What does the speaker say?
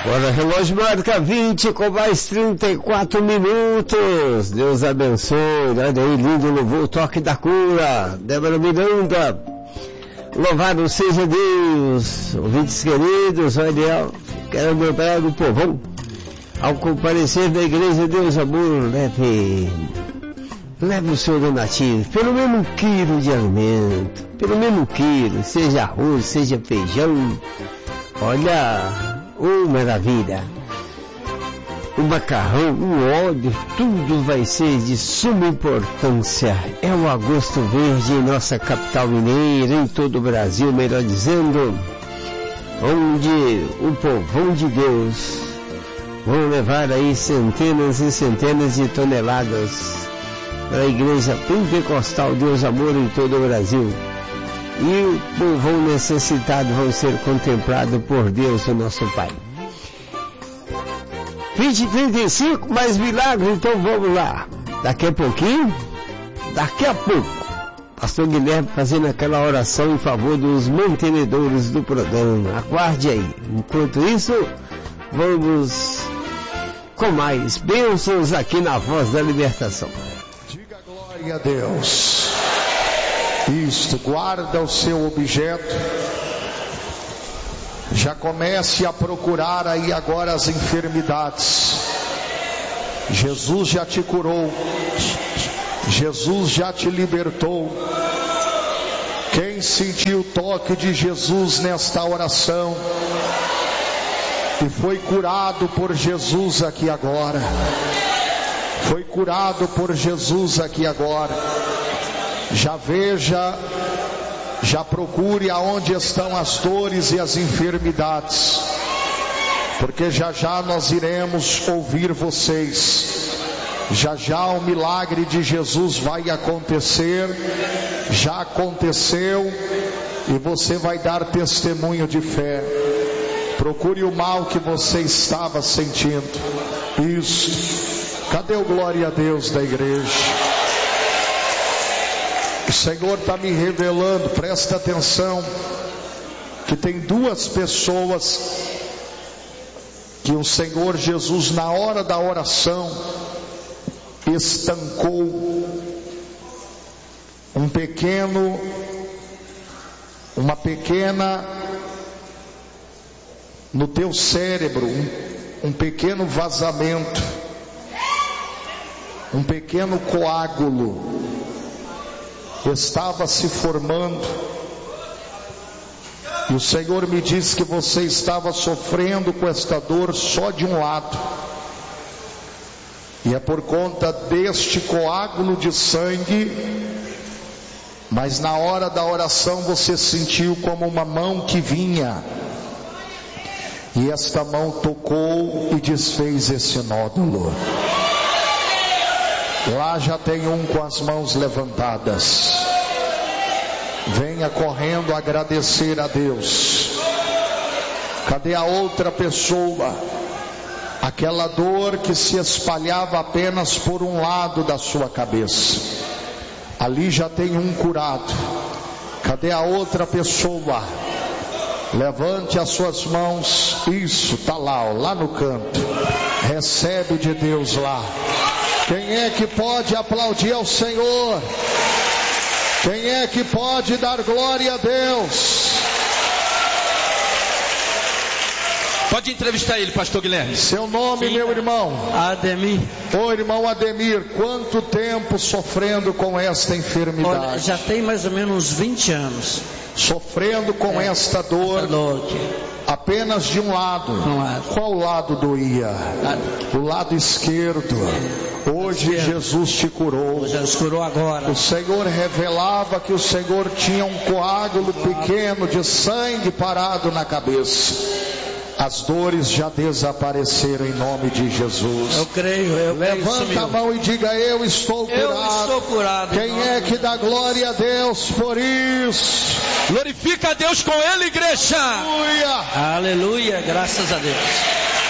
Agora, relógio marca 20 com mais 34 minutos. Deus abençoe. Olha aí, lindo louvor, toque da cura. Débora Miranda. Louvado seja Deus. Ouvintes queridos, olha, quero lembrar do povão. Ao comparecer da igreja Deus Amor, leve o seu donativo, pelo menos 1 quilo de alimento, pelo menos 1 quilo, seja arroz, seja feijão. Olha, maravilha. O macarrão, o óleo, tudo vai ser de suma importância. É o Agosto Verde em nossa capital mineira, em todo o Brasil, melhor dizendo, onde o povão de Deus vão levar aí centenas e centenas de toneladas para a Igreja Pentecostal Deus Amor em todo o Brasil. E o povão necessitado vão ser contemplado por Deus, o nosso Pai. 20h35, mais milagre, então vamos lá. Daqui a pouquinho, Pastor Guilherme fazendo aquela oração em favor dos mantenedores do programa. Aguarde aí. Enquanto isso, vamos com mais bênçãos aqui na Voz da Libertação. Diga glória a Deus. Isto, guarda o seu objeto. Já comece a procurar aí agora as enfermidades. Jesus já te curou. Jesus já te libertou. Quem sentiu o toque de Jesus nesta oração e foi curado por Jesus aqui agora, foi curado por Jesus aqui agora, já veja, já procure aonde estão as dores e as enfermidades, porque já já nós iremos ouvir vocês. Já já o milagre de Jesus vai acontecer, já aconteceu, e você vai dar testemunho de fé. Procure o mal que você estava sentindo. Isso. Cadê o glória a Deus da igreja? O Senhor está me revelando, presta atenção, que tem 2 pessoas que o Senhor Jesus, na hora da oração, estancou uma pequena no teu cérebro, um pequeno vazamento, um pequeno coágulo estava se formando, e o Senhor me disse que você estava sofrendo com esta dor só de um lado, e é por conta deste coágulo de sangue. Mas na hora da oração você sentiu como uma mão que vinha, e esta mão tocou e desfez esse nódulo. Lá já tem um com as mãos levantadas. Venha correndo agradecer a Deus. Cadê a outra pessoa? Aquela dor que se espalhava apenas por um lado da sua cabeça. Ali já tem um curado. Cadê a outra pessoa? Levante as suas mãos. Isso, está lá, ó, lá no canto. Recebe de Deus lá. Quem é que pode aplaudir ao Senhor? Quem é que pode dar glória a Deus? Pode entrevistar ele, pastor Guilherme. Seu nome, sim, meu irmão? Ademir. Ô irmão Ademir, quanto tempo sofrendo com esta enfermidade? Olha, já tem mais ou menos uns 20 anos. Sofrendo com esta dor. Apenas de um lado. Qual lado doía? O lado esquerdo. Hoje Jesus te curou. Jesus curou agora. O Senhor revelava que o Senhor tinha um coágulo pequeno de sangue parado na cabeça. As dores já desapareceram em nome de Jesus. Eu creio. Levanta a mão e diga: eu estou curado. Eu estou curado. Quem é que dá glória a Deus por isso? Glorifica a Deus com ele, igreja. Aleluia. Aleluia, graças a Deus.